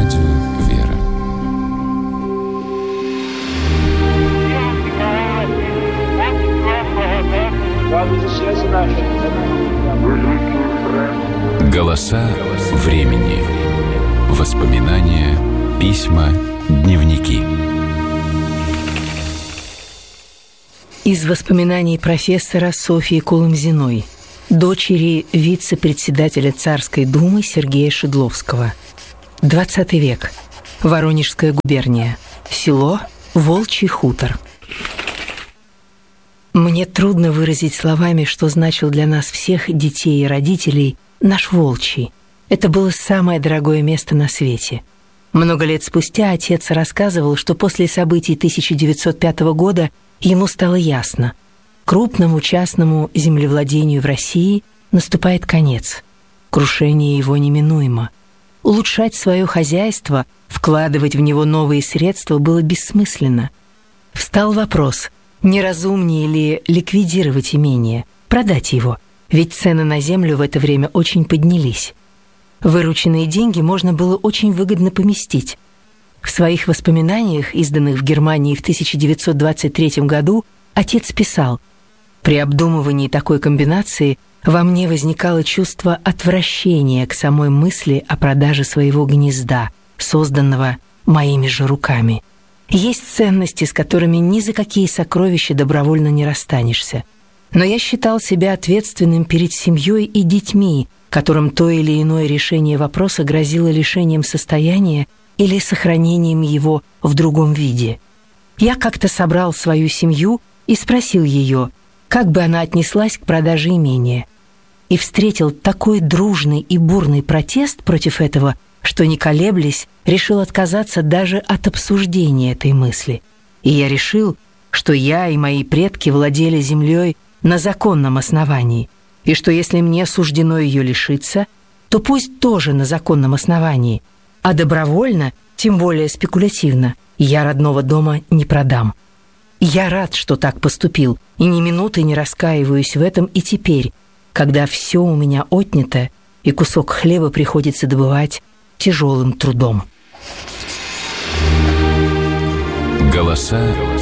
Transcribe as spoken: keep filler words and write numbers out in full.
радио «Вера». Голоса времени. Воспоминания, письма, дневники. Из воспоминаний профессора Софьи Куломзиной, дочери вице-председателя Царской Думы Сергея Шедловского. двадцатый век. Воронежская губерния. Село Волчий хутор. Мне трудно выразить словами, что значил для нас всех, детей и родителей, наш Волчий. Это было самое дорогое место на свете. Много лет спустя отец рассказывал, что после событий тысяча девятьсот пятого года ему стало ясно: крупному частному землевладению в России наступает конец. Крушение его неминуемо. Улучшать свое хозяйство, вкладывать в него новые средства было бессмысленно. Встал вопрос: не разумнее ли ликвидировать имение, продать его? Ведь цены на землю в это время очень поднялись. Вырученные деньги можно было очень выгодно поместить. В своих воспоминаниях, изданных в Германии в тысяча девятьсот двадцать третьем году, отец писал: «При обдумывании такой комбинации во мне возникало чувство отвращения к самой мысли о продаже своего гнезда, созданного моими же руками. Есть ценности, с которыми ни за какие сокровища добровольно не расстанешься. Но я считал себя ответственным перед семьей и детьми, которым то или иное решение вопроса грозило лишением состояния или сохранением его в другом виде. Я как-то собрал свою семью и спросил ее, как бы она отнеслась к продаже имения. И встретил такой дружный и бурный протест против этого, что, не колеблясь, решил отказаться даже от обсуждения этой мысли. И я решил, что я и мои предки владели землей на законном основании, и что если мне суждено ее лишиться, то пусть тоже на законном основании, а добровольно, тем более спекулятивно, я родного дома не продам. Я рад, что так поступил, и ни минуты не раскаиваюсь в этом и теперь, когда все у меня отнято, и кусок хлеба приходится добывать тяжелым трудом». Голоса